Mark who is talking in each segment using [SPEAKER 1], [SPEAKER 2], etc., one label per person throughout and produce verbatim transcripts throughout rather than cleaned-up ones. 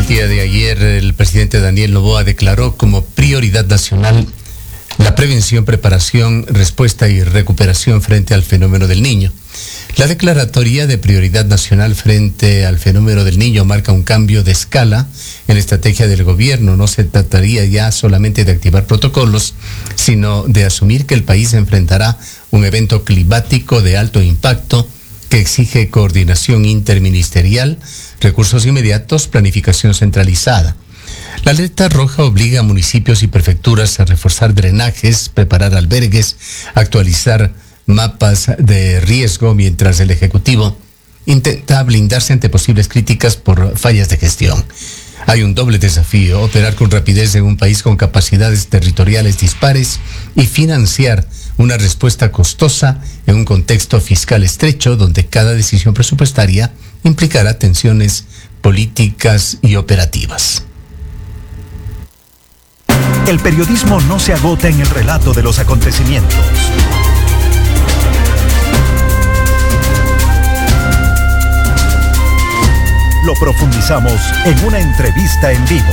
[SPEAKER 1] día de ayer, el presidente Daniel Noboa declaró como prioridad nacional la prevención, preparación, respuesta y recuperación frente al fenómeno del Niño. La declaratoria de prioridad nacional frente al fenómeno del Niño marca un cambio de escala en la estrategia del gobierno. No se trataría ya solamente de activar protocolos, sino de asumir que el país enfrentará un evento climático de alto impacto que exige coordinación interministerial, recursos inmediatos, planificación centralizada. La alerta roja obliga a municipios y prefecturas a reforzar drenajes, preparar albergues, actualizar mapas de riesgo, mientras el Ejecutivo intenta blindarse ante posibles críticas por fallas de gestión. Hay un doble desafío: operar con rapidez en un país con capacidades territoriales dispares y financiar una respuesta costosa en un contexto fiscal estrecho donde cada decisión presupuestaria implicará tensiones políticas y operativas.
[SPEAKER 2] El periodismo no se agota en el relato de los acontecimientos. Lo profundizamos en una entrevista en vivo.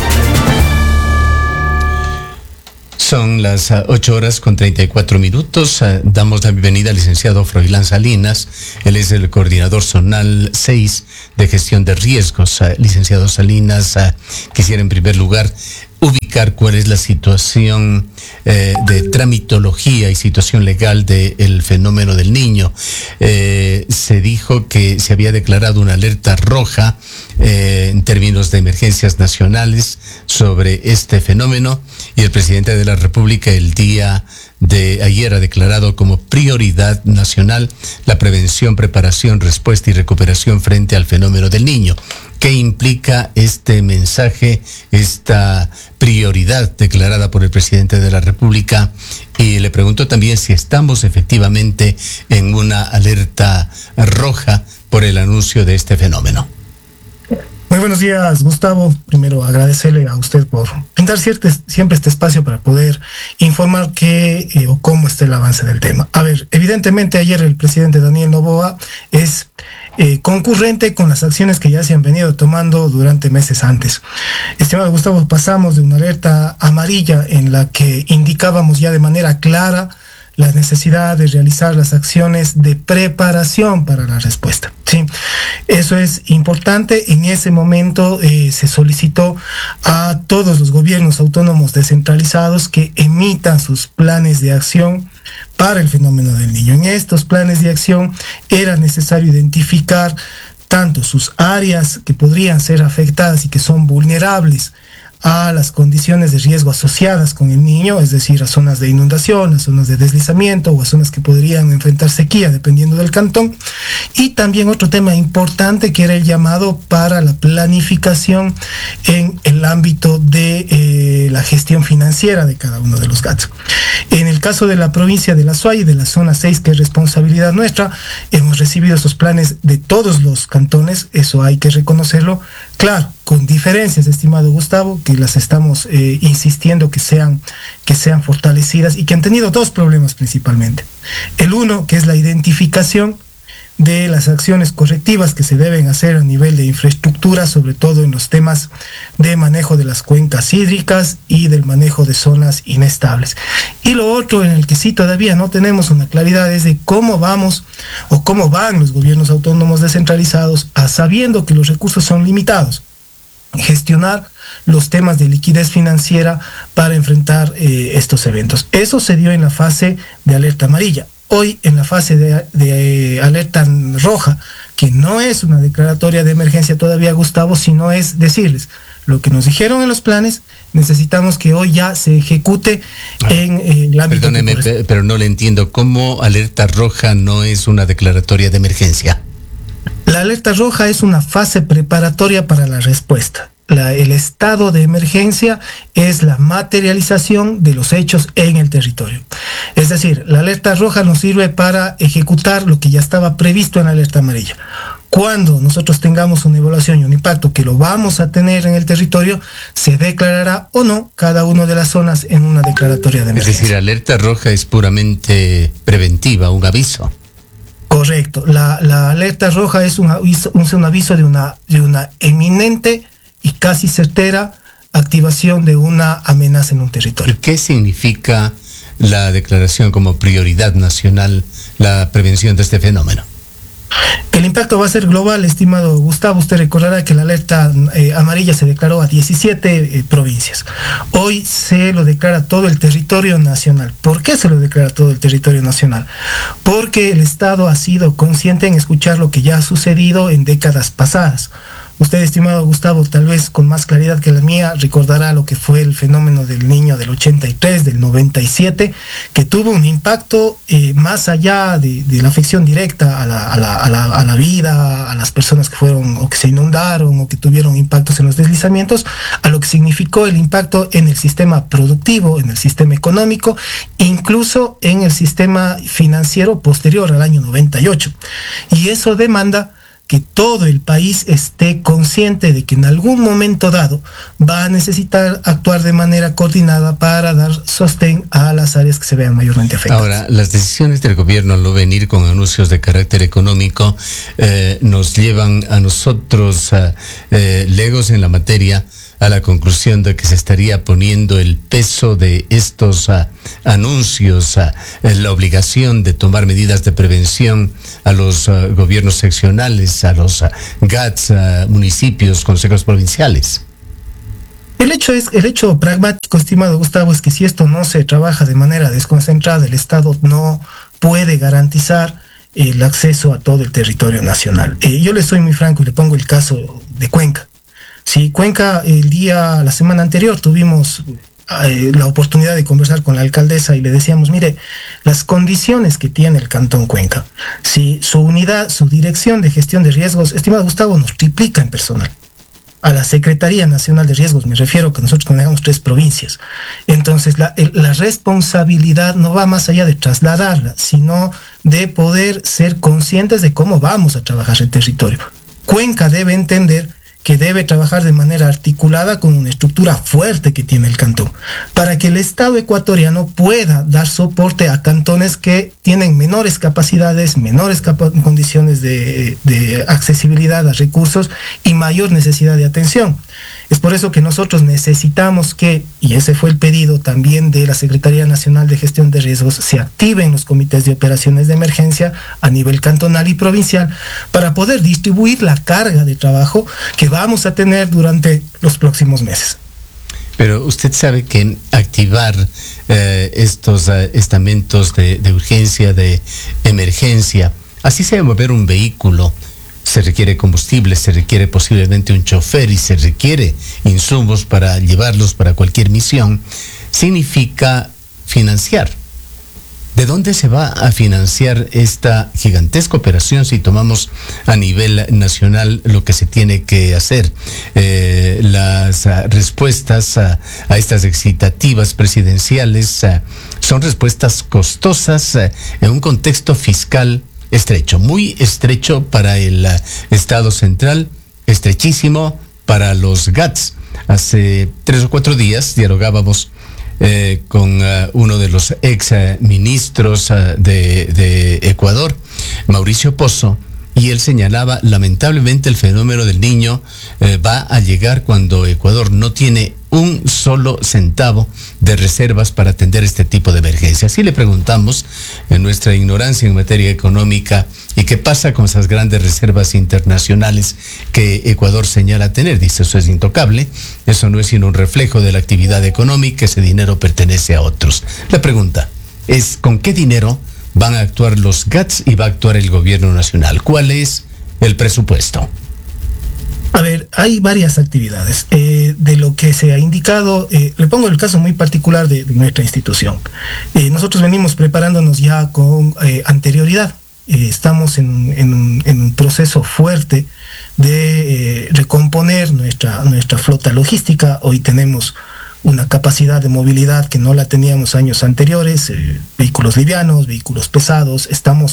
[SPEAKER 1] Son las ocho horas con treinta y cuatro minutos. Uh, damos la bienvenida al licenciado Froilán Salinas. Él es el coordinador zonal seis de gestión de riesgos. Uh, licenciado Salinas, uh, quisiera en primer lugar ubicar cuál es la situación eh, de tramitología y situación legal del fenómeno del Niño. Eh, se dijo que se había declarado una alerta roja eh, en términos de emergencias nacionales sobre este fenómeno, y el presidente de la República el día de ayer ha declarado como prioridad nacional la prevención, preparación, respuesta y recuperación frente al fenómeno del Niño. ¿Qué implica este mensaje, esta prioridad declarada por el presidente de la República? Y le pregunto también si estamos efectivamente en una alerta roja por el anuncio de este fenómeno.
[SPEAKER 3] Muy buenos días, Gustavo. Primero, agradecerle a usted por brindar siempre este espacio para poder informar qué eh, o cómo está el avance del tema. A ver, evidentemente ayer el presidente Daniel Noboa es Eh, concurrente con las acciones que ya se han venido tomando durante meses antes. Estimado Gustavo, pasamos de una alerta amarilla en la que indicábamos ya de manera clara la necesidad de realizar las acciones de preparación para la respuesta. Sí, eso es importante. En ese momento eh, se solicitó a todos los gobiernos autónomos descentralizados que emitan sus planes de acción para el fenómeno del Niño. En estos planes de acción era necesario identificar tanto sus áreas que podrían ser afectadas y que son vulnerables a las condiciones de riesgo asociadas con el niño, es decir, a zonas de inundación, a zonas de deslizamiento o a zonas que podrían enfrentar sequía dependiendo del cantón. Y también otro tema importante que era el llamado para la planificación en el ámbito de eh, la gestión financiera de cada uno de los gatos. En el caso de la provincia de La Suay y de la zona seis, que es responsabilidad nuestra, hemos recibido esos planes de todos los cantones, eso hay que reconocerlo, claro, con diferencias, estimado Gustavo, que las estamos eh, insistiendo que sean, que sean fortalecidas y que han tenido dos problemas principalmente. El uno, que es la identificación de las acciones correctivas que se deben hacer a nivel de infraestructura, sobre todo en los temas de manejo de las cuencas hídricas y del manejo de zonas inestables. Y lo otro en el que sí todavía no tenemos una claridad es de cómo vamos o cómo van los gobiernos autónomos descentralizados, a sabiendo que los recursos son limitados, gestionar los temas de liquidez financiera para enfrentar eh, estos eventos. Eso se dio en la fase de alerta amarilla. Hoy, en la fase de, de alerta roja, que no es una declaratoria de emergencia todavía, Gustavo, sino es decirles lo que nos dijeron en los planes, necesitamos que hoy ya se ejecute en eh, el ámbito.
[SPEAKER 1] Perdóneme, pero no le entiendo. ¿Cómo alerta roja no es una declaratoria de emergencia?
[SPEAKER 3] La alerta roja es una fase preparatoria para la respuesta. La, el estado de emergencia es la materialización de los hechos en el territorio. Es decir, la alerta roja nos sirve para ejecutar lo que ya estaba previsto en la alerta amarilla. Cuando nosotros tengamos una evaluación y un impacto que lo vamos a tener en el territorio, se declarará o no cada una de las zonas en una declaratoria de emergencia.
[SPEAKER 1] Es decir, alerta roja es puramente preventiva, un aviso.
[SPEAKER 3] Correcto. La, la alerta roja es un, un, un aviso de una, de una eminente y casi certera activación de una amenaza en un territorio.
[SPEAKER 1] ¿Qué significa la declaración como prioridad nacional, la prevención de este fenómeno?
[SPEAKER 3] El impacto va a ser global, estimado Gustavo. Usted recordará que la alerta eh, amarilla se declaró a diecisiete eh, provincias. Hoy se lo declara todo el territorio nacional. ¿Por qué se lo declara todo el territorio nacional? Porque el Estado ha sido consciente en escuchar lo que ya ha sucedido en décadas pasadas. Usted, estimado Gustavo, tal vez con más claridad que la mía, recordará lo que fue el fenómeno del Niño del ochenta y tres, del noventa y siete, que tuvo un impacto eh, más allá de, de la afección directa a la, a, la, a, la, a la vida, a las personas que fueron o que se inundaron o que tuvieron impactos en los deslizamientos, a lo que significó el impacto en el sistema productivo, en el sistema económico, incluso en el sistema financiero posterior al año noventa y ocho. Y eso demanda que todo el país esté consciente de que en algún momento dado va a necesitar actuar de manera coordinada para dar sostén a las áreas que se vean mayormente afectadas.
[SPEAKER 1] Ahora, las decisiones del gobierno al no venir con anuncios de carácter económico eh, nos llevan a nosotros, uh, eh, legos en la materia, a la conclusión de que se estaría poniendo el peso de estos uh, anuncios, uh, la obligación de tomar medidas de prevención a los uh, gobiernos seccionales, a los uh, G A Ts, uh, municipios, consejos provinciales.
[SPEAKER 3] El hecho es, el hecho pragmático, estimado Gustavo, es que si esto no se trabaja de manera desconcentrada, el Estado no puede garantizar el acceso a todo el territorio nacional. Eh, yo le soy muy franco y le pongo el caso de Cuenca. Sí, Cuenca, el día, la semana anterior tuvimos eh, la oportunidad de conversar con la alcaldesa y le decíamos, mire, las condiciones que tiene el Cantón Cuenca, si su unidad, su dirección de gestión de riesgos, estimado Gustavo, nos triplica en personal. A la Secretaría Nacional de Riesgos, me refiero que nosotros manejamos tres provincias. Entonces, la, el, la responsabilidad no va más allá de trasladarla, sino de poder ser conscientes de cómo vamos a trabajar el territorio. Cuenca debe entender que debe trabajar de manera articulada con una estructura fuerte que tiene el cantón, para que el Estado ecuatoriano pueda dar soporte a cantones que tienen menores capacidades, menores capa- condiciones de, de accesibilidad a recursos y mayor necesidad de atención. Es por eso que nosotros necesitamos que, y ese fue el pedido también de la Secretaría Nacional de Gestión de Riesgos, se activen los comités de operaciones de emergencia a nivel cantonal y provincial para poder distribuir la carga de trabajo que vamos a tener durante los próximos meses.
[SPEAKER 1] Pero usted sabe que activar eh, estos eh, estamentos de, de urgencia, de emergencia, así sea mover un vehículo, se requiere combustible, se requiere posiblemente un chofer y se requiere insumos para llevarlos para cualquier misión, significa financiar. ¿De dónde se va a financiar esta gigantesca operación si tomamos a nivel nacional lo que se tiene que hacer? Eh, las uh, respuestas uh, a estas excitativas presidenciales uh, son respuestas costosas uh, en un contexto fiscal estrecho, muy estrecho para el uh, Estado central, estrechísimo para los G A Ts. Hace tres o cuatro días dialogábamos Eh, con uh, uno de los ex uh, ministros uh, de, de Ecuador, Mauricio Pozo, y él señalaba, lamentablemente el fenómeno del Niño eh, va a llegar cuando Ecuador no tiene un solo centavo de reservas para atender este tipo de emergencias. Y le preguntamos, en nuestra ignorancia en materia económica, ¿y qué pasa con esas grandes reservas internacionales que Ecuador señala tener? Dice, eso es intocable, eso no es sino un reflejo de la actividad económica, ese dinero pertenece a otros. La pregunta es, ¿con qué dinero van a actuar los G A Ts y va a actuar el gobierno nacional? ¿Cuál es el presupuesto?
[SPEAKER 3] A ver, hay varias actividades. Eh, de lo que se ha indicado, eh, le pongo el caso muy particular de, de nuestra institución. Eh, nosotros venimos preparándonos ya con eh, anterioridad. Eh, estamos en, en, en un proceso fuerte de eh, recomponer nuestra, nuestra flota logística. Hoy tenemos una capacidad de movilidad que no la teníamos años anteriores, eh, vehículos livianos, vehículos pesados. Estamos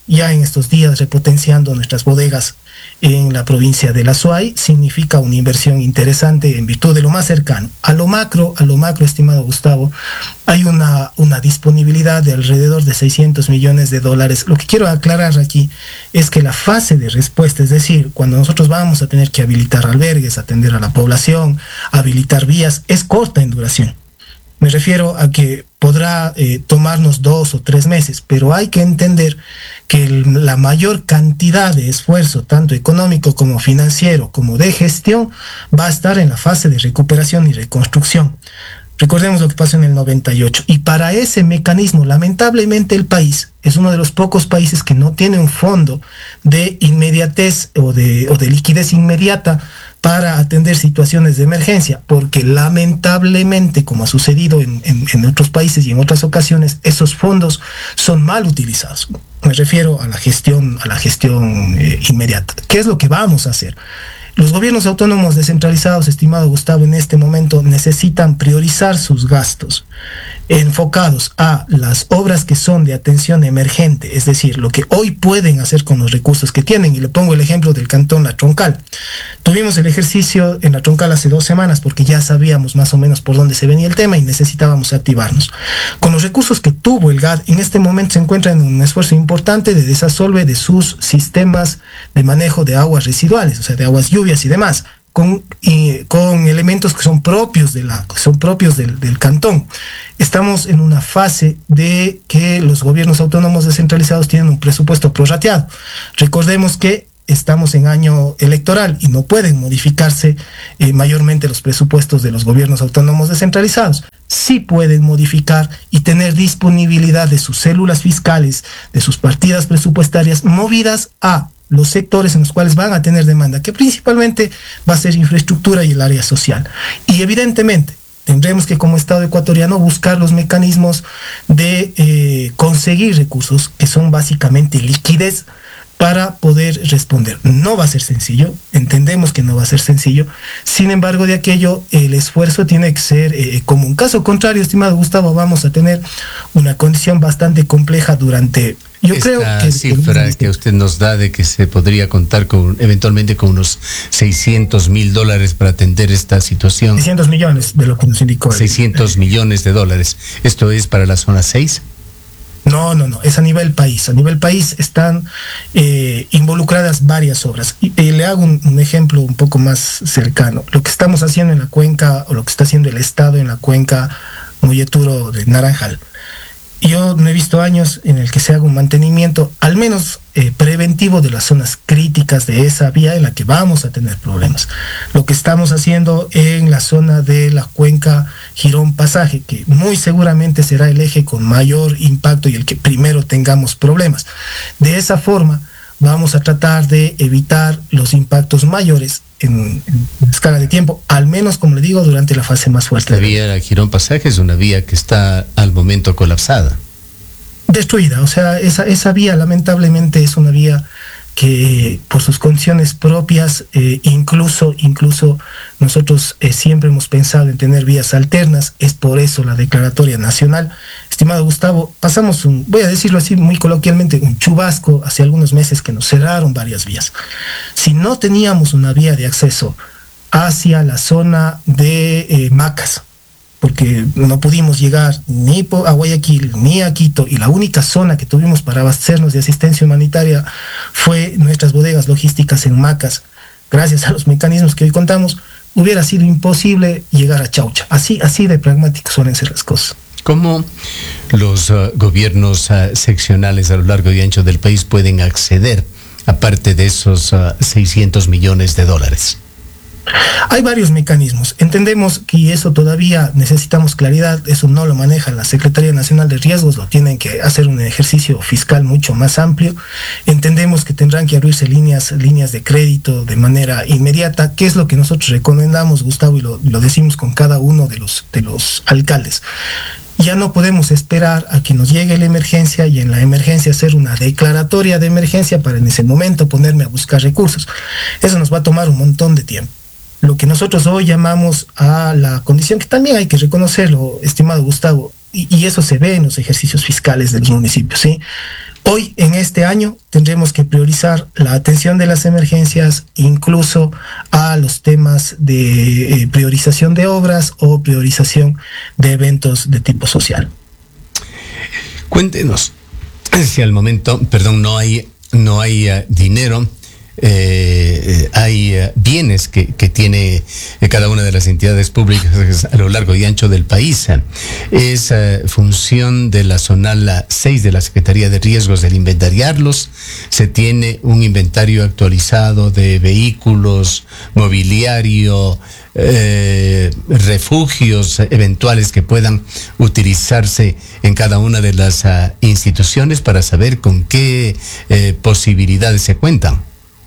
[SPEAKER 3] ya en estos días repotenciando nuestras bodegas en la provincia de La Suay, significa una inversión interesante en virtud de lo más cercano. A lo macro, a lo macro, estimado Gustavo, hay una, una disponibilidad de alrededor de seiscientos millones de dólares. Lo que quiero aclarar aquí es que la fase de respuesta, es decir, cuando nosotros vamos a tener que habilitar albergues, atender a la población, habilitar vías, es corta en duración. Me refiero a que podrá eh, tomarnos dos o tres meses, pero hay que entender que el, la mayor cantidad de esfuerzo, tanto económico como financiero, como de gestión, va a estar en la fase de recuperación y reconstrucción. Recordemos lo que pasó en el noventa y ocho. Y para ese mecanismo, lamentablemente, el país es uno de los pocos países que no tiene un fondo de inmediatez o de, o de liquidez inmediata para atender situaciones de emergencia, porque lamentablemente, como ha sucedido en, en, en otros países y en otras ocasiones, esos fondos son mal utilizados. Me refiero a la gestión, a la gestión eh, inmediata. ¿Qué es lo que vamos a hacer? Los gobiernos autónomos descentralizados, estimado Gustavo, en este momento necesitan priorizar sus gastos enfocados a las obras que son de atención emergente, es decir, lo que hoy pueden hacer con los recursos que tienen. Y le pongo el ejemplo del cantón La Troncal. Tuvimos el ejercicio en La Troncal hace dos semanas porque ya sabíamos más o menos por dónde se venía el tema y necesitábamos activarnos. Con los recursos que tuvo el G A D, en este momento se encuentra en un esfuerzo importante de desasolve de sus sistemas de manejo de aguas residuales, o sea, de aguas lluvias y demás, con, y, con elementos que son propios, de la, que son propios del, del cantón. Estamos en una fase de que los gobiernos autónomos descentralizados tienen un presupuesto prorrateado. Recordemos que estamos en año electoral y no pueden modificarse eh, mayormente los presupuestos de los gobiernos autónomos descentralizados. Sí pueden modificar y tener disponibilidad de sus células fiscales, de sus partidas presupuestarias movidas a los sectores en los cuales van a tener demanda, que principalmente va a ser infraestructura y el área social. Y evidentemente tendremos que, como Estado ecuatoriano, buscar los mecanismos de eh, conseguir recursos que son básicamente liquidez para poder responder. No va a ser sencillo, entendemos que no va a ser sencillo, sin embargo, de aquello el esfuerzo tiene que ser eh, común. Caso contrario, estimado Gustavo, vamos a tener una condición bastante compleja durante... Yo
[SPEAKER 1] Esta
[SPEAKER 3] creo que
[SPEAKER 1] cifra que, que usted nos da de que se podría contar con eventualmente con unos seiscientos mil dólares para atender esta situación.
[SPEAKER 3] seiscientos millones de lo que nos indicó.
[SPEAKER 1] seiscientos millones de dólares. ¿Esto es para la zona seis?
[SPEAKER 3] No, no, no, es a nivel país. A nivel país están eh, involucradas varias obras. Y, y le hago un, un ejemplo un poco más cercano. Lo que estamos haciendo en la cuenca, o lo que está haciendo el Estado en la cuenca Molleturo de Naranjal. Yo no he visto años en el que se haga un mantenimiento, al menos eh, preventivo, de las zonas críticas de esa vía en la que vamos a tener problemas. Lo que estamos haciendo en la zona de la cuenca Girón Pasaje, que muy seguramente será el eje con mayor impacto y el que primero tengamos problemas. De esa forma vamos a tratar de evitar los impactos mayores en, en escala de tiempo, al menos, como le digo, durante la fase más fuerte.
[SPEAKER 1] La vía la Girón Pasaje es una vía que está al momento colapsada.
[SPEAKER 3] Destruida, o sea, esa, esa vía lamentablemente es una vía que por sus condiciones propias, eh, incluso, incluso nosotros eh, siempre hemos pensado en tener vías alternas, es por eso la declaratoria nacional. Estimado Gustavo, pasamos un, voy a decirlo así muy coloquialmente, un chubasco hace algunos meses que nos cerraron varias vías. Si no teníamos una vía de acceso hacia la zona de eh, Macas, porque no pudimos llegar ni a Guayaquil ni a Quito, y la única zona que tuvimos para abastecernos de asistencia humanitaria fue nuestras bodegas logísticas en Macas. Gracias a los mecanismos que hoy contamos, hubiera sido imposible llegar a Chaucha. Así, así de pragmáticos suelen ser las cosas.
[SPEAKER 1] ¿Cómo los uh, gobiernos uh, seccionales a lo largo y ancho del país pueden acceder, aparte de esos uh, seiscientos millones de dólares?
[SPEAKER 3] Hay varios mecanismos. Entendemos que eso todavía necesitamos claridad, eso no lo maneja la Secretaría Nacional de Riesgos, lo tienen que hacer un ejercicio fiscal mucho más amplio. Entendemos que tendrán que abrirse líneas, líneas de crédito de manera inmediata, que es lo que nosotros recomendamos, Gustavo, y lo, lo decimos con cada uno de los, de los alcaldes. Ya no podemos esperar a que nos llegue la emergencia y en la emergencia hacer una declaratoria de emergencia para en ese momento ponerme a buscar recursos. Eso nos va a tomar un montón de tiempo. Lo que nosotros hoy llamamos a la condición, que también hay que reconocerlo, estimado Gustavo, y, y eso se ve en los ejercicios fiscales de los municipios, ¿sí? Hoy, en este año, tendremos que priorizar la atención de las emergencias, incluso a los temas de eh, priorización de obras o priorización de eventos de tipo social.
[SPEAKER 1] Cuéntenos si al momento, perdón, no hay, no hay uh, dinero. Eh, hay uh, bienes que, que tiene eh, cada una de las entidades públicas a lo largo y ancho del país. Es uh, función de la zonal seis de la Secretaría de Riesgos el inventariarlos. Se tiene un inventario actualizado de vehículos, mobiliario, eh, refugios eventuales que puedan utilizarse en cada una de las uh, instituciones para saber con qué eh, posibilidades se cuentan.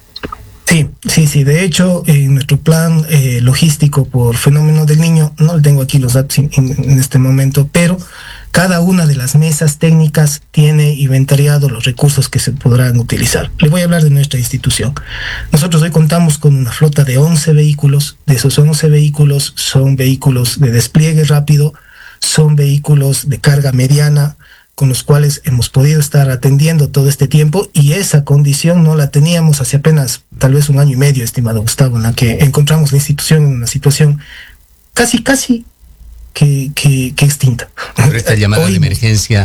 [SPEAKER 3] Sí, sí, sí. De hecho, en nuestro plan eh, logístico por fenómeno del niño, no tengo aquí los datos en, en este momento, pero cada una de las mesas técnicas tiene inventariado los recursos que se podrán utilizar. Le voy a hablar de nuestra institución. Nosotros hoy contamos con una flota de once vehículos. De esos once vehículos son vehículos de despliegue rápido, son vehículos de carga mediana, con los cuales hemos podido estar atendiendo todo este tiempo, y esa condición no la teníamos hace apenas tal vez un año y medio, estimado Gustavo, en la que encontramos la institución en una situación casi, casi que, que, que extinta.
[SPEAKER 1] Pero esta llamada Hoy, de emergencia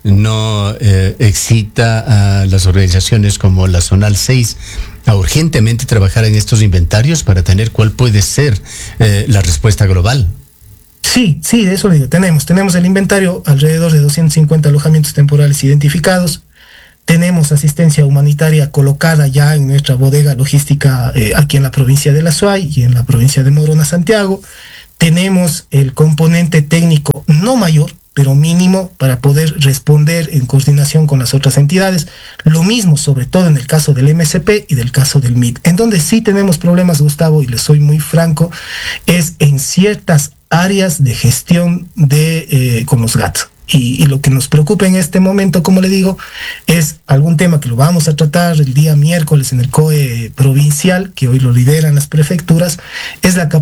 [SPEAKER 1] no eh, excita a las organizaciones como la Zonal seis a urgentemente trabajar en estos inventarios para tener cuál puede ser eh, la respuesta global.
[SPEAKER 3] Sí, sí, de eso le digo. Tenemos, tenemos el inventario, alrededor de doscientos cincuenta alojamientos temporales identificados. Tenemos asistencia humanitaria colocada ya en nuestra bodega logística eh, aquí en la provincia de La Suay y en la provincia de Morona, Santiago. Tenemos el componente técnico no mayor, pero mínimo, para poder responder en coordinación con las otras entidades. Lo mismo, sobre todo en el caso del M S P y del caso del M I T. En donde sí tenemos problemas, Gustavo, y les soy muy franco, es en ciertas áreas de gestión de eh, con los gatos. Y, y lo que nos preocupa en este momento, como le digo, es algún tema que lo vamos a tratar el día miércoles en el C O E provincial, que hoy lo lideran las prefecturas, es la capacidad